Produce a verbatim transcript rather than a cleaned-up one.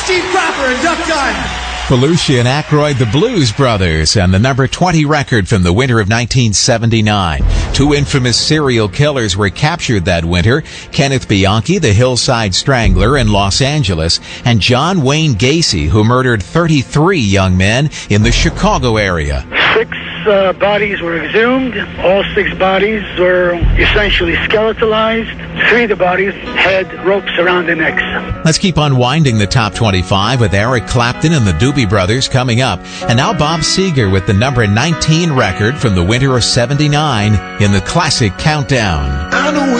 Steve Cropper and Duck Gun. Belushi and Aykroyd, the Blues Brothers, and the number twenty record from the winter of nineteen seventy-nine. Two infamous serial killers were captured that winter, Kenneth Bianchi, the Hillside Strangler in Los Angeles, and John Wayne Gacy, who murdered thirty-three young men in the Chicago area. Six uh, bodies were exhumed. All six bodies were essentially skeletalized. Three of the bodies had ropes around their necks. Let's keep unwinding the top twenty-five with Eric Clapton and the Doobie Brothers coming up. And now Bob Seger with the number nineteen record from the winter of seventy-nine in the Classic Countdown. I know